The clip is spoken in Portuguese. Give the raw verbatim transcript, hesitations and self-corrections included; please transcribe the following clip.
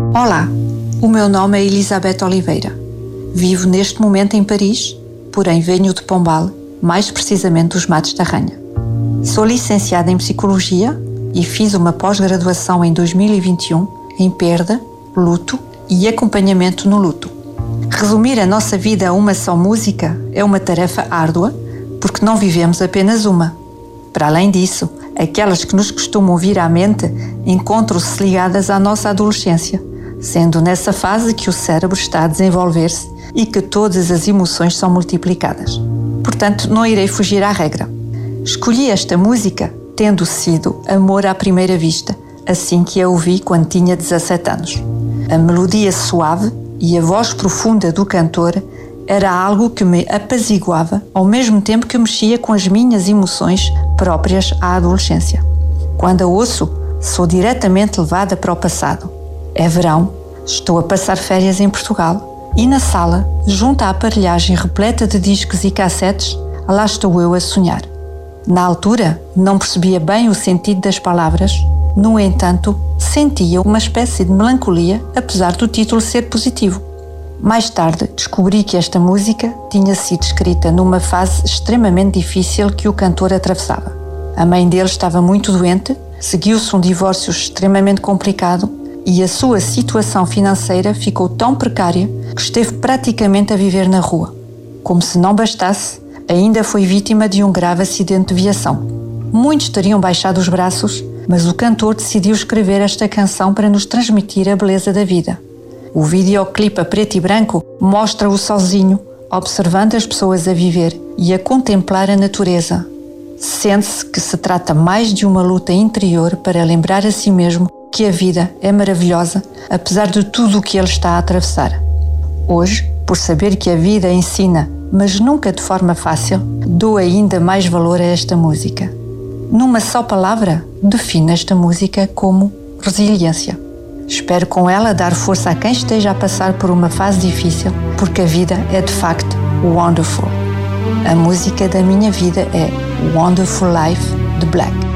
Olá, o meu nome é Elizabeth Oliveira. Vivo neste momento em Paris, porém venho de Pombal, mais precisamente dos Matos da Ranha. Sou licenciada em Psicologia e fiz uma pós-graduação em dois mil e vinte e um em perda, luto e acompanhamento no luto. Resumir a nossa vida a uma só música é uma tarefa árdua, porque não vivemos apenas uma. Para além disso, aquelas que nos costumam vir à mente encontram-se ligadas à nossa adolescência, sendo nessa fase que o cérebro está a desenvolver-se e que todas as emoções são multiplicadas. Portanto, não irei fugir à regra. Escolhi esta música tendo sido amor à primeira vista, assim que a ouvi quando tinha dezassete anos. A melodia suave e a voz profunda do cantor era algo que me apaziguava, ao mesmo tempo que mexia com as minhas emoções próprias à adolescência. Quando a ouço, sou diretamente levada para o passado. É verão, estou a passar férias em Portugal e na sala, junto à aparelhagem repleta de discos e cassetes, lá estou eu a sonhar. Na altura, não percebia bem o sentido das palavras, no entanto, sentia uma espécie de melancolia, apesar do título ser positivo. Mais tarde, descobri que esta música tinha sido escrita numa fase extremamente difícil que o cantor atravessava. A mãe dele estava muito doente, seguiu-se um divórcio extremamente complicado e a sua situação financeira ficou tão precária que esteve praticamente a viver na rua. Como se não bastasse, ainda foi vítima de um grave acidente de viação. Muitos teriam baixado os braços, mas o cantor decidiu escrever esta canção para nos transmitir a beleza da vida. O videoclipe a preto e branco mostra-o sozinho, observando as pessoas a viver e a contemplar a natureza. Sente-se que se trata mais de uma luta interior para lembrar a si mesmo que a vida é maravilhosa, apesar de tudo o que ele está a atravessar. Hoje, por saber que a vida ensina, mas nunca de forma fácil, dou ainda mais valor a esta música. Numa só palavra, defino esta música como resiliência. Espero com ela dar força a quem esteja a passar por uma fase difícil, porque a vida é de facto wonderful. A música da minha vida é Wonderful Life, de Black.